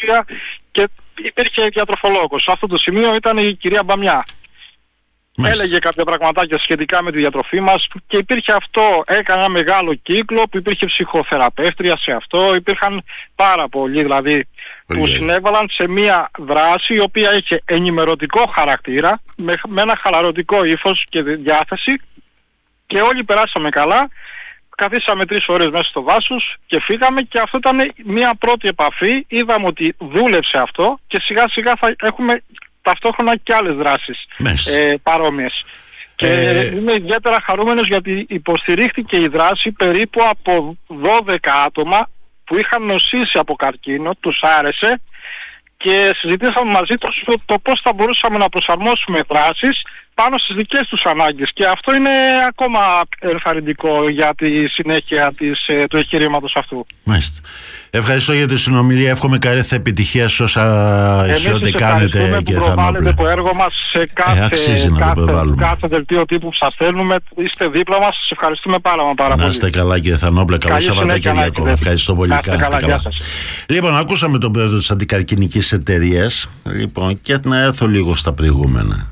ουσία και υπήρχε διατροφολόγος. Σε αυτό το σημείο ήταν η κυρία Μπαμιά. Έλεγε κάποια πραγματάκια σχετικά με τη διατροφή μας και υπήρχε αυτό, έκανε ένα μεγάλο κύκλο που υπήρχε ψυχοθεραπεύτρια σε αυτό, υπήρχαν πάρα πολλοί δηλαδή που συνέβαλαν σε μια δράση η οποία είχε ενημερωτικό χαρακτήρα, με ένα χαλαρωτικό ύφος και διάθεση και όλοι περάσαμε καλά. Καθίσαμε 3 ώρες μέσα στο δάσος και φύγαμε και αυτό ήταν μια πρώτη επαφή. Είδαμε ότι δούλεψε αυτό και σιγά σιγά θα έχουμε ταυτόχρονα και άλλες δράσεις παρόμοιες. Και είμαι ιδιαίτερα χαρούμενος γιατί υποστηρίχθηκε η δράση περίπου από 12 άτομα που είχαν νοσήσει από καρκίνο, τους άρεσε και συζητήσαμε μαζί τους το πώς θα μπορούσαμε να προσαρμόσουμε δράσεις πάνω στις δικές τους ανάγκες και αυτό είναι ακόμα ενθαρρυντικό για τη συνέχεια του εγχειρήματος αυτού. Μάλιστα. Ευχαριστώ για τη συνομιλία. Εύχομαι καλή επιτυχία σε ό,τι κάνετε, κύριε Θανόπουλε. Το έργο μας σε κάθε δελτίο τύπου που σας στέλνουμε. Είστε δίπλα μας. Σας ευχαριστούμε πάρα πολύ. Να είστε καλά, κύριε Θανόπουλε. Καλό Σαββατοκύριακο. Ευχαριστώ πολύ. Καλά. Λοιπόν, ακούσαμε τον πρόεδρο της Αντικαρκινικής Εταιρείας. Λοιπόν, και να έρθω λίγο στα προηγούμενα.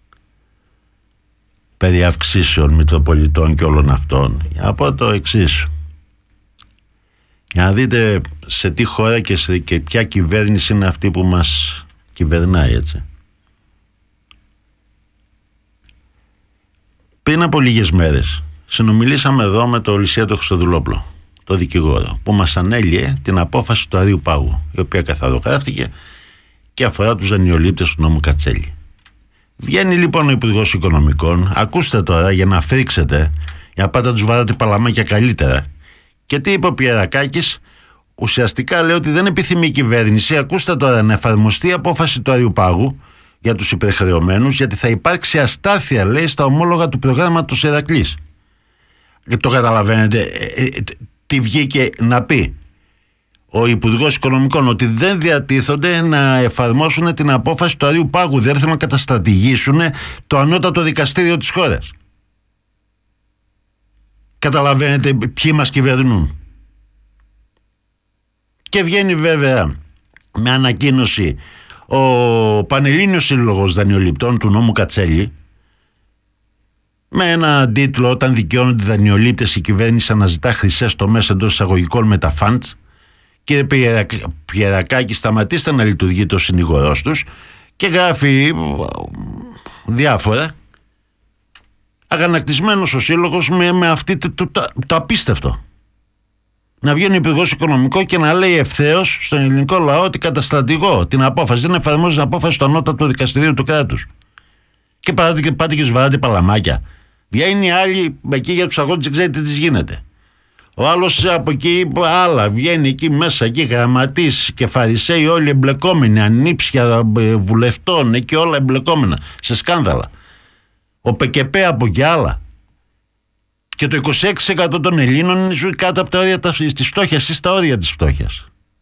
Περί αυξήσεων μητροπολιτών και όλων αυτών. Από το εξής. Για να δείτε σε τι χώρα και ποια κυβέρνηση είναι αυτή που μας κυβερνάει, έτσι. Πριν από λίγες μέρες συνομιλήσαμε εδώ με τον Λυσία Χρυστοδουλόπουλο, το δικηγόρο, που μας ανέλυε την απόφαση του Αρείου Πάγου, η οποία καθαρογράφτηκε και αφορά τους δανειολήπτες του νόμου Κατσέλη. Βγαίνει λοιπόν ο Υπουργός Οικονομικών, ακούστε τώρα για να φρίξετε, για να πάτε τους βάρατε παλαμάκια καλύτερα. Και τι είπε ο Πιερακάκης? Ουσιαστικά λέει ότι δεν επιθυμεί η κυβέρνηση, ακούστε τώρα, να εφαρμοστεί η απόφαση του Αρείου Πάγου για τους υπερχρεωμένους, γιατί θα υπάρξει αστάθεια, λέει, στα ομόλογα του προγράμματος Ηρακλής. Το καταλαβαίνετε τι βγήκε να πει ο Υπουργός Οικονομικών? Ότι δεν διατίθονται να εφαρμόσουν την απόφαση του Αρείου Πάγου, δεν έρθουν να καταστρατηγήσουν το ανώτατο δικαστήριο της χώρας. Καταλαβαίνετε ποιοι μας κυβερνούν? Και βγαίνει βέβαια με ανακοίνωση ο Πανελλήνιος Σύλλογος Δανειοληπτών του νόμου Κατσέλη με ένα τίτλο «Όταν δικαιώνονται οι δανειολήπτες, η κυβέρνηση αναζητά χρυσές τομές εντός εισαγωγικών με τα φαντς». Κύριε Πιερακάκη, σταματήστε να λειτουργείτε ο συνηγορός τους, και γράφει διάφορα. Αγανακτισμένος ο σύλλογος με αυτή το απίστευτο. Να βγαίνει ο Υπουργός Οικονομικών και να λέει ευθέως στον ελληνικό λαό ότι καταστρατηγώ την απόφαση, δεν εφαρμόζει την απόφαση του ανώτατου δικαστηρίου του κράτους. Και πάτε και τους βαράτε παλαμάκια. Βγαίνει άλλοι εκεί για τους αγώνες, δεν ξέρετε τι γίνεται. Ο άλλος από εκεί, άλλα, βγαίνει εκεί μέσα, εκεί γραμματείς και φαρισαίοι, όλοι εμπλεκόμενοι, ανήψια βουλευτών, εκεί όλα εμπλεκόμενα σε σκάνδαλα. Ο ΠΚΠ από και άλλα. Και το 26% των Ελλήνων είναι ζωή κάτω από τα όρια της φτώχειας ή στα όρια της φτώχειας.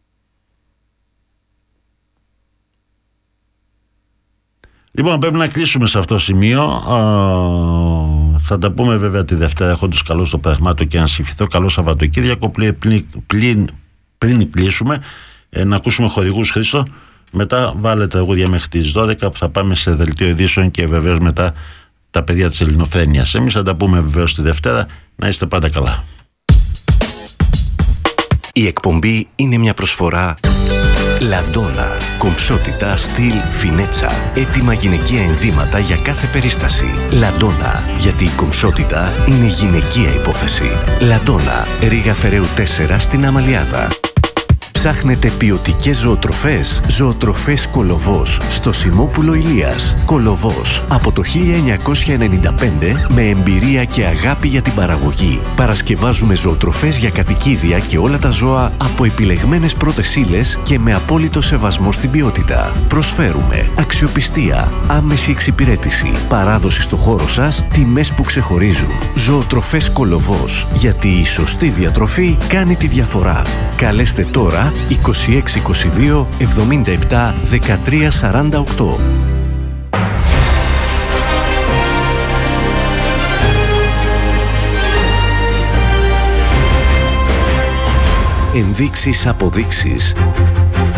Λοιπόν, πρέπει να κλείσουμε σε αυτό το σημείο. Θα τα πούμε βέβαια τη Δευτέρα, έχοντας καλό στο πραγμάτο και αν συμφιθώ. Καλό Σαββατοκύριακο. Πριν κλείσουμε, να ακούσουμε χορηγούς, Χρήστο. Μετά βάλε τραγούδια μέχρι τις 12 που θα πάμε σε δελτίο ειδήσεων και βεβαίως μετά τα παιδιά της ελληνοφρένειας. Εμείς θα τα πούμε βεβαίως τη Δευτέρα. Να είστε πάντα καλά. Η εκπομπή είναι μια προσφορά Λαντόνα. Κομψότητα, στυλ, φινέτσα. Έτοιμα γυναικεία ενδύματα για κάθε περίσταση. Λαντόνα. Γιατί η κομψότητα είναι γυναικεία υπόθεση. Λαντόνα. Ρήγα Φεραίου 4 στην Αμαλιάδα. Ψάχνετε ποιοτικές ζωοτροφές? Ζωοτροφές Κολοβός στο Σιμόπουλο Ηλίας. Κολοβός από το 1995 με εμπειρία και αγάπη για την παραγωγή. Παρασκευάζουμε ζωοτροφές για κατοικίδια και όλα τα ζώα από επιλεγμένες πρώτες ύλες και με απόλυτο σεβασμό στην ποιότητα. Προσφέρουμε αξιοπιστία, άμεση εξυπηρέτηση, παράδοση στο χώρο σας, τιμές που ξεχωρίζουν. Ζωοτροφές Κολοβός. Γιατί η σωστή διατροφή κάνει τη διαφορά. Καλέστε τώρα 2622 77 13 48. Ενδείξεις, αποδείξεις.